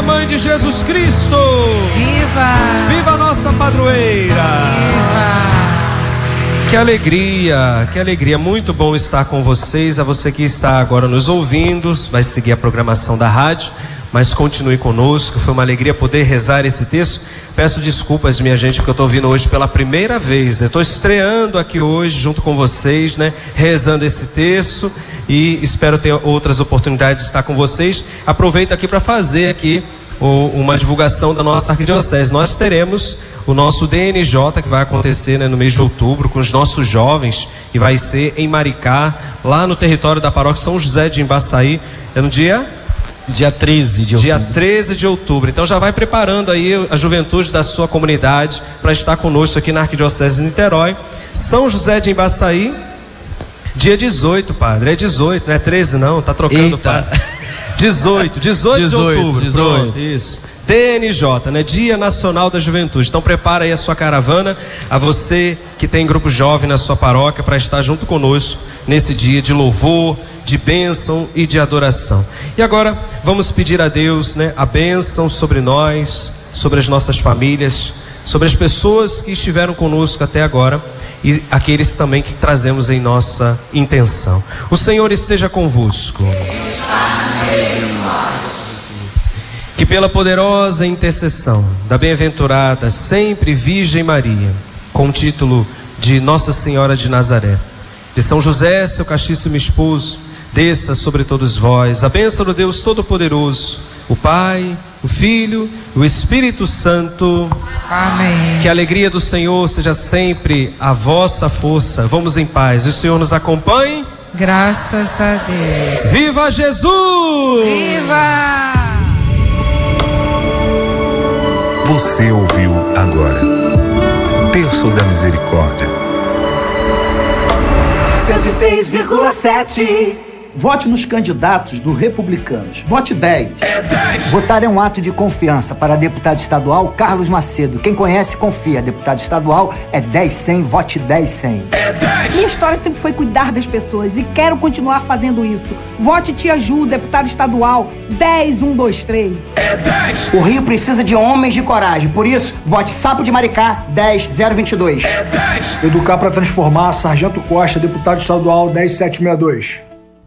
Mãe de Jesus Cristo! Viva! Viva a nossa padroeira! Viva! Que alegria, muito bom estar com vocês. A você que está agora nos ouvindo, vai seguir a programação da rádio, mas continue conosco. Foi uma alegria poder rezar esse texto. Peço desculpas, minha gente, porque eu estou vindo hoje pela primeira vez. Eu estou estreando aqui hoje junto com vocês, né? Rezando esse texto, e espero ter outras oportunidades de estar com vocês. Aproveito aqui para fazer aqui uma divulgação da nossa arquidiocese. Nós teremos o nosso DNJ, que vai acontecer, né, no mês de outubro, com os nossos jovens, e vai ser em Maricá, lá no território da paróquia São José de Embaçaí. É no dia 13 de outubro. Dia 13 de outubro. Então já vai preparando aí a juventude da sua comunidade para estar conosco aqui na Arquidiocese de Niterói. São José de Embaçaí, dia 18, padre. É 18, não é 13 não, tá trocando, padre. 18 de outubro. Pronto, isso. DNJ, né? Dia Nacional da Juventude. Então prepara aí a sua caravana, a você que tem grupo jovem na sua paróquia, para estar junto conosco nesse dia de louvor, de bênção e de adoração. E agora vamos pedir a Deus, né, a bênção sobre nós, sobre as nossas famílias, sobre as pessoas que estiveram conosco até agora e aqueles também que trazemos em nossa intenção. O Senhor esteja convosco. Que pela poderosa intercessão da bem-aventurada sempre Virgem Maria, com o título de Nossa Senhora de Nazaré, de São José, seu castíssimo esposo, desça sobre todos vós a bênção do Deus Todo-Poderoso, o Pai, o Filho, o Espírito Santo. Amém. Que a alegria do Senhor seja sempre a vossa força. Vamos em paz. O Senhor nos acompanhe. Graças a Deus. Viva Jesus! Viva! Você ouviu agora Terço da Misericórdia. 106,7. Vote nos candidatos do Republicanos. Vote 10. É 10. Votar é um ato de confiança. Para deputado estadual, Carlos Macedo. Quem conhece, confia. Deputado estadual é 10-100, vote 10-100. É 10. Minha história sempre foi cuidar das pessoas e quero continuar fazendo isso. Vote Tia Ju, deputado estadual, 10-123. É 10. O Rio precisa de homens de coragem. Por isso, vote Sapo de Maricá, 10-022. É 10. Educar para transformar, Sargento Costa, deputado estadual, 10-762.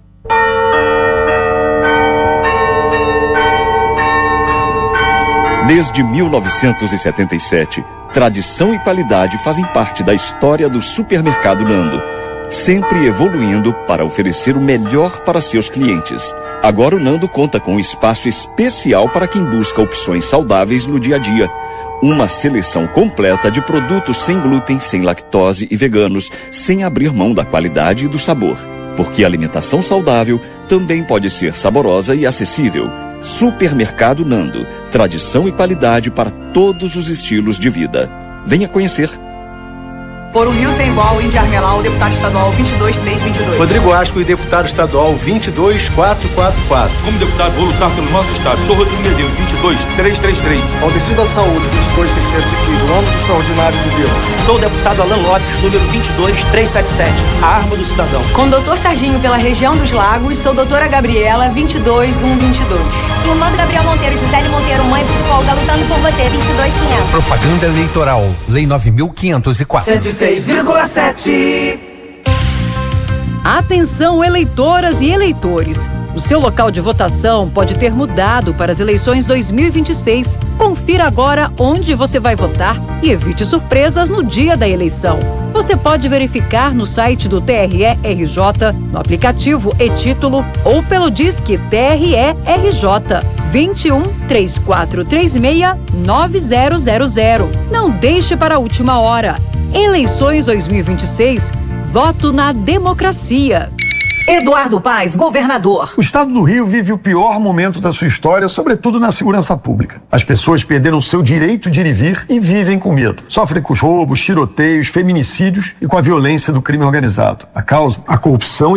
Desde 1977, tradição e qualidade fazem parte da história do Supermercado Nando, sempre evoluindo para oferecer o melhor para seus clientes. Agora o Nando conta com um espaço especial para quem busca opções saudáveis no dia a dia. Uma seleção completa de produtos sem glúten, sem lactose e veganos, sem abrir mão da qualidade e do sabor. Porque a alimentação saudável também pode ser saborosa e acessível. Supermercado Nando, tradição e qualidade para todos os estilos de vida. Venha conhecer. Por o Rio Sem Bol, Índia Armelau, deputado estadual 22322. Rodrigo Asco, deputado estadual 22444. Como deputado, vou lutar pelo nosso estado. Sou Rodrigo Medeiros, 22333. Aldeci da Saúde, 22615, no âmbito extraordinário de Vila. Sou o deputado Alan Lopes, número 22377, a arma do cidadão. Com o doutor Serginho pela região dos Lagos, sou doutora Gabriela, 22122. Irmã do Gabriel Monteiro, Gisele Monteiro, mãe psicóloga, lutando por você, 22500. Propaganda eleitoral, Lei 9504. 106,7. Atenção, eleitoras e eleitores. O seu local de votação pode ter mudado para as eleições 2026. Confira agora onde você vai votar e evite surpresas no dia da eleição. Você pode verificar no site do TRE-RJ, no aplicativo e-Título ou pelo Disque TRE-RJ 21 3436 9000. Não deixe para a última hora. Eleições 2026, voto na democracia. Eduardo Paes, governador. O estado do Rio vive o pior momento da sua história, sobretudo na segurança pública. As pessoas perderam seu direito de ir e vir e vivem com medo. Sofrem com os roubos, tiroteios, feminicídios e com a violência do crime organizado. A causa? A corrupção